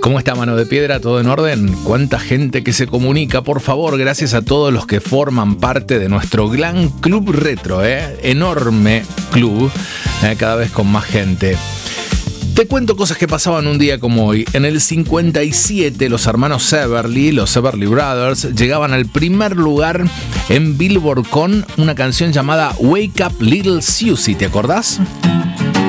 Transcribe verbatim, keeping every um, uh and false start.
¿Cómo está Mano de Piedra? ¿Todo en orden? ¿Cuánta gente que se comunica? Por favor, gracias a todos los que forman parte de nuestro gran club retro, ¿eh? Enorme club, ¿eh? Cada vez con más gente. Te cuento cosas que pasaban un día como hoy. En el cincuenta y siete, los hermanos Severly, los Severly Brothers, llegaban al primer lugar en Billboard con una canción llamada Wake Up Little Susie, ¿te acordás?